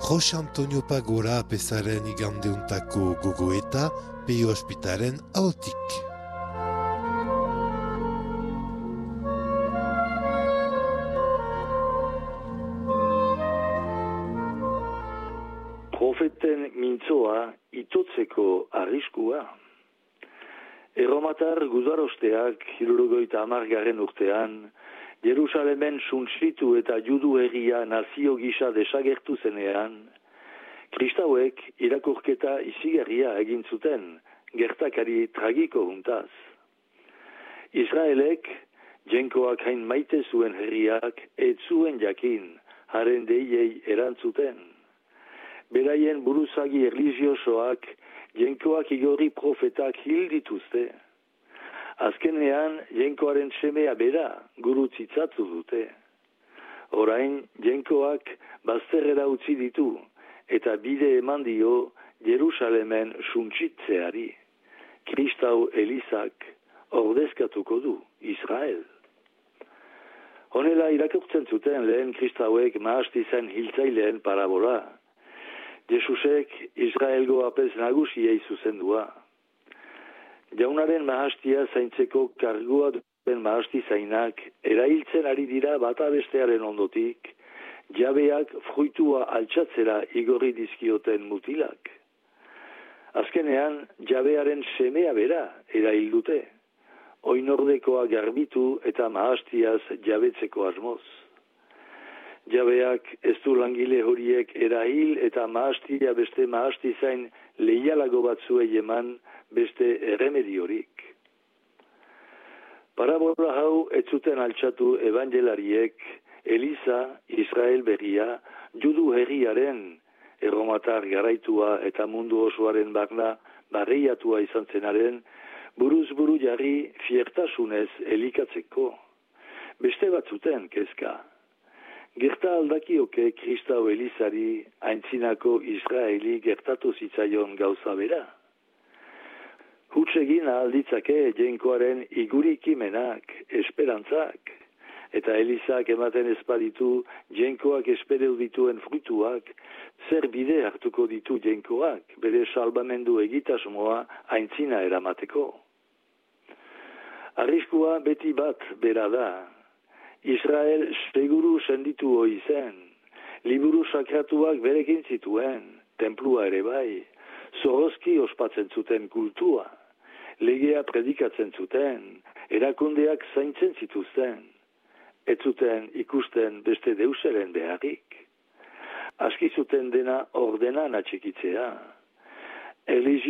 Jose Antonio Pagora apezaren igandeuntako gogoeta Peio Ospitaren ahotik. Profeten mintzoa itotzeko arriskua. Erromatar gudarosteak 70 urtean, Jerusalemen suntsitu eta judu herria nazio gisa desagertu zenean, kristauek irakurketa izigarria egin zuten gertakari tragiko juntaz. Israelek, jenkoak hain maite zuen herriak, ez zuen jakin, haren deiei erantzuten. Beraien buruzagi erlijiosoak, jenkoak igorri profetak hil dituzte. Azkenean, jenkoaren semea bera gurutzitzatu dute. Orain, jenkoak bazterrera utzi ditu, eta bide eman dio Jerusalemen suntsitzeari. Kristau Elizak ordezkatuko du Israel. Honela irakurtzen zuten lehen kristauek mahastizen hiltzaileen parabola. Jesusek Israelgo apez nagusiei zuzendua. Jaunaren mahastia zaintzeko kargua duten mahastizainak erailtzen ari dira bata bestearen ondotik, jabeak fruitua altxatzera igorri dizkioten mutilak. Azkenean, jabearen semea bera erail dute, oinordekoa garbitu eta mahastiaz jabetzeko asmoz. Jabeak ez du langile horiek erahil eta mahastia beste mahastizain leialago batzuei eman beste erremediorik. Parabola hau ez zuten altxatu evangelariek Eliza, Israel berria, judu herriaren erromatar garaitua eta mundu osoaren barna barreiatua izan zenaren buruz buru jarri fiertasunez elikatzeko. Beste batzuten kezka. Gerta aldakioke Kristau Elizari aintzinako Israeli gertatu zitzaion gauza bera. Hutsegin alditzake jenkoaren igurikimenak, esperantzak, eta Elizak ematen ezpaditu jenkoak espereu dituen fruituak, zer bide hartuko ditu jenkoak, bere salbamendu egitasmoa aintzina eramateko. Arriskua beti bat bera da. Israel seguru senditu hoi zen, liburu sakratuak berekin zituen, tenplua ere bai, zorozki ospatzen zuten kultua, legea predikatzen zuten, erakundeak zaintzen zituzten, ez zuten ikusten beste deuseren beharrik. Aski zuten dena ordenan atxikitzea.